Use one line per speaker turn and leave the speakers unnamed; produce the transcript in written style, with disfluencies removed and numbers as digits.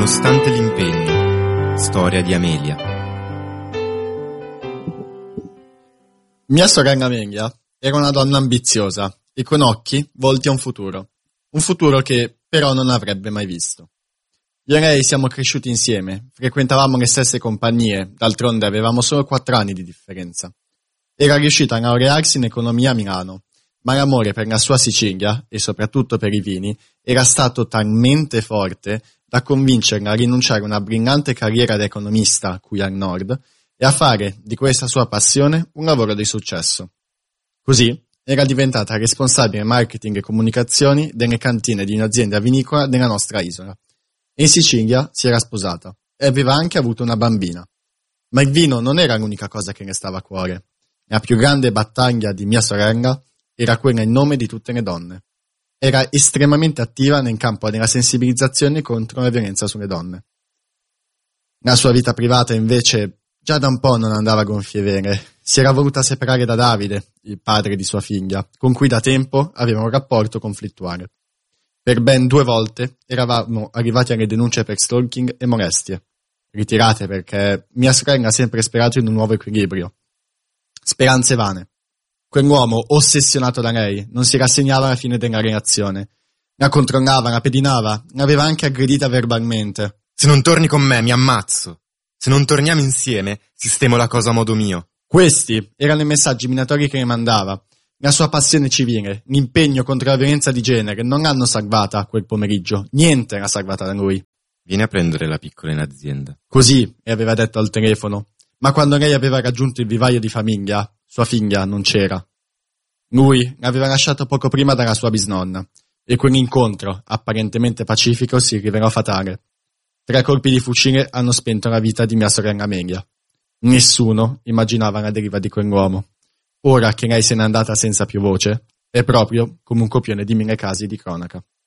Nonostante l'impegno. Storia di Amelia.
Mia sorella Amelia era una donna ambiziosa e con occhi volti a un futuro che però non avrebbe mai visto. Io e lei siamo cresciuti insieme, frequentavamo le stesse compagnie, d'altronde avevamo solo 4 anni di differenza. Era riuscita a laurearsi in economia a Milano, ma l'amore per la sua Sicilia, e soprattutto per i vini, era stato talmente forte da convincerla a rinunciare a una brillante carriera da economista qui al nord e a fare di questa sua passione un lavoro di successo. Così era diventata responsabile marketing e comunicazioni delle cantine di un'azienda vinicola della nostra isola. E in Sicilia si era sposata e aveva anche avuto una bambina. Ma il vino non era l'unica cosa che le stava a cuore. La più grande battaglia di mia sorella era quella in nome di tutte le donne. Era estremamente attiva nel campo della sensibilizzazione contro la violenza sulle donne. La sua vita privata invece già da un po' non andava a gonfie vele. Si era voluta separare da Davide, il padre di sua figlia, con cui da tempo aveva un rapporto conflittuale. Per ben 2 volte eravamo arrivati alle denunce per stalking e molestie, ritirate perché mia sorella ha sempre sperato in un nuovo equilibrio. Speranze vane. Quell'uomo, ossessionato da lei, non si rassegnava alla fine della relazione. La controllava, la pedinava, l'aveva anche aggredita verbalmente.
Se non torni con me, mi ammazzo. Se non torniamo insieme, sistemo la cosa a modo mio.
Questi erano i messaggi minatori che le mandava. La sua passione civile, l'impegno contro la violenza di genere non l'hanno salvata quel pomeriggio. Niente l'ha salvata da lui.
Vieni a prendere la piccola in azienda.
Così le aveva detto al telefono. Ma quando lei aveva raggiunto il vivaio di famiglia, sua figlia non c'era. Lui l'aveva lasciato poco prima dalla sua bisnonna e quell'incontro, apparentemente pacifico, si rivelò fatale. 3 colpi di fucile hanno spento la vita di mia sorella Amelia. Nessuno immaginava la deriva di quell'uomo. Ora che lei se n'è andata senza più voce, è proprio come un copione di 1000 casi di cronaca.